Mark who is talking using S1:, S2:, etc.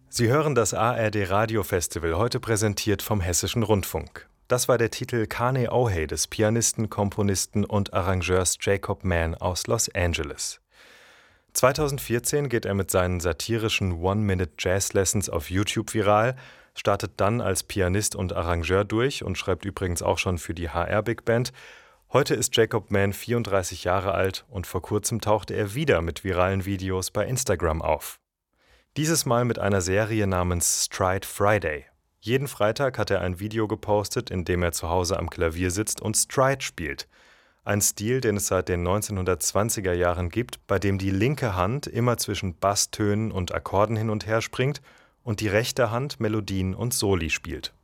S1: Sie hören das ARD Radiofestival, heute präsentiert vom Hessischen Rundfunk. Das war der Titel Kane Ohey des Pianisten, Komponisten und Arrangeurs Jacob Mann aus Los Angeles. 2014 geht er mit seinen satirischen One-Minute-Jazz-Lessons auf YouTube viral, startet dann als Pianist und Arrangeur durch und schreibt übrigens auch schon für die HR Big Band. Heute ist Jacob Mann 34 Jahre alt und vor kurzem tauchte er wieder mit viralen Videos bei Instagram auf. Dieses Mal mit einer Serie namens Stride Friday. Jeden Freitag hat er ein Video gepostet, in dem er zu Hause am Klavier sitzt und Stride spielt. Ein Stil, den es seit den 1920er Jahren gibt, bei dem die linke Hand immer zwischen Basstönen und Akkorden hin und her springt und die rechte Hand Melodien und Soli spielt.